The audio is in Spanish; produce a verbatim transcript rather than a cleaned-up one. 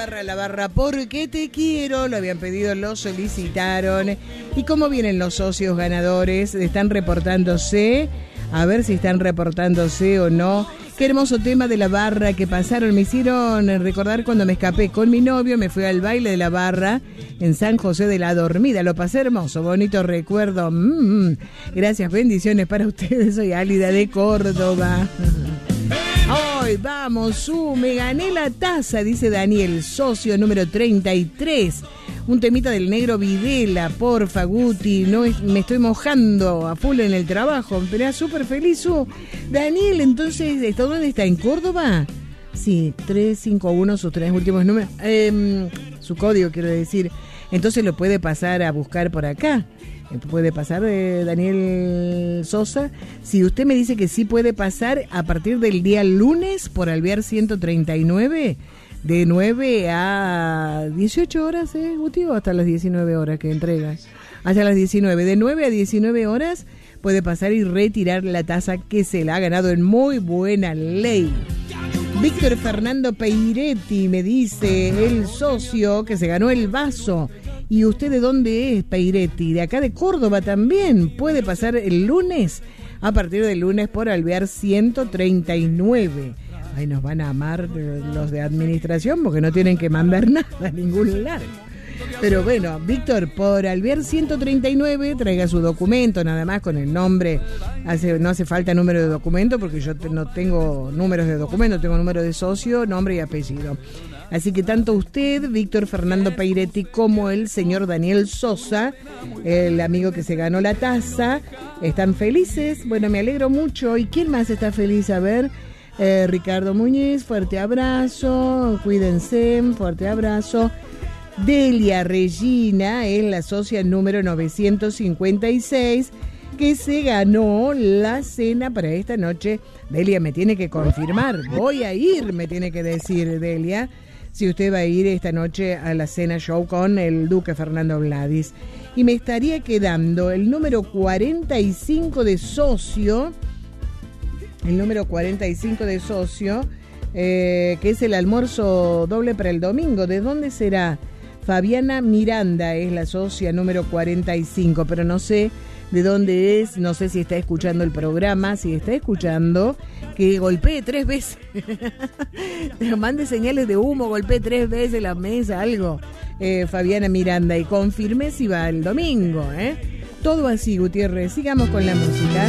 La barra porque te quiero, lo habían pedido, lo solicitaron. ¿Y cómo vienen los socios ganadores? ¿Están reportándose? A ver si están reportándose o no. Qué hermoso tema de la barra que pasaron. Me hicieron recordar cuando me escapé con mi novio, me fui al baile de la barra en San José de la Dormida. Lo pasé hermoso, bonito recuerdo. Mm, gracias, bendiciones para ustedes. Soy Álida de Córdoba. Hoy vamos, uh, me gané la taza, dice Daniel, socio número treinta y tres. Un temita del Negro Videla, porfa, Guti, no es, me estoy mojando a full en el trabajo, pero era súper feliz. Uh. Daniel, entonces, ¿está dónde está? ¿En Córdoba? Sí, tres cinco uno, sus tres últimos números, eh, su código quiero decir. Entonces lo puede pasar a buscar por acá. Puede pasar, eh, Daniel Sosa. Si usted me dice que sí puede pasar a partir del día lunes por Alvear ciento treinta y nueve, de nueve a dieciocho horas, ¿eh, Guti? O hasta las diecinueve horas que entrega. Hasta las diecinueve. De nueve a diecinueve horas puede pasar y retirar la taza que se la ha ganado en muy buena ley. Víctor Fernando Peiretti me dice, el socio que se ganó el vaso. ¿Y usted de dónde es, Peiretti? De acá de Córdoba también. Puede pasar el lunes, a partir del lunes por Alvear ciento treinta y nueve. Ay, nos van a amar los de administración porque no tienen que mandar nada a ningún lado. Pero bueno, Víctor, por Alvear ciento treinta y nueve, traiga su documento nada más con el nombre. Hace, no hace falta número de documento porque yo te, no tengo números de documento, tengo número de socio, nombre y apellido. Así que tanto usted, Víctor Fernando Peiretti, como el señor Daniel Sosa, el amigo que se ganó la taza, están felices. Bueno, me alegro mucho. ¿Y quién más está feliz? A ver, eh, Ricardo Muñiz, fuerte abrazo, cuídense, fuerte abrazo. Delia Regina es la socia número novecientos cincuenta y seis que se ganó la cena para esta noche. Delia me tiene que confirmar, voy a ir, me tiene que decir Delia, si usted va a ir esta noche a la cena show con el Duque Fernando Vladis. Y me estaría quedando el número cuarenta y cinco de socio, el número cuarenta y cinco de socio, eh, que es el almuerzo doble para el domingo. ¿De dónde será? Fabiana Miranda es la socia número cuarenta y cinco, pero no sé de dónde es, no sé si está escuchando el programa. Si está escuchando, que golpee tres veces. Mande señales de humo, golpee tres veces la mesa, algo. Eh, Fabiana Miranda, y confirme si va el domingo, ¿eh? Todo así, Gutiérrez. Sigamos con la música.